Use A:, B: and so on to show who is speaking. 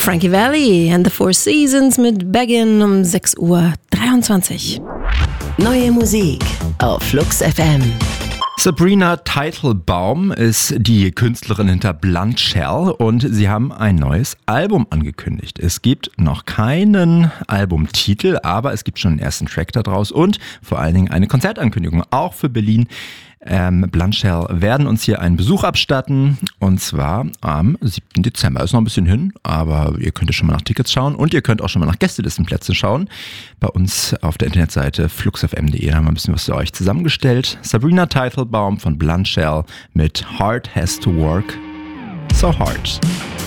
A: Frankie Valli and the Four Seasons mit Beggin um 6:23 Uhr.
B: Neue Musik auf Flux FM.
C: Sabrina Teitelbaum ist die Künstlerin hinter Blunt Shell und sie haben ein neues Album angekündigt. Es gibt noch keinen Albumtitel, aber es gibt schon einen ersten Track daraus und vor allen Dingen eine Konzertankündigung, auch für Berlin. Blunt Shell werden uns hier einen Besuch abstatten und zwar am 7. Dezember. Ist noch ein bisschen hin, aber ihr könnt schon mal nach Tickets schauen und ihr könnt auch schon mal nach Gästelistenplätzen schauen. Bei uns auf der Internetseite fluxfm.de haben wir ein bisschen was für euch zusammengestellt. Sabrina Teitelbaum von Blunt Shell mit Hard Has to Work So Hard.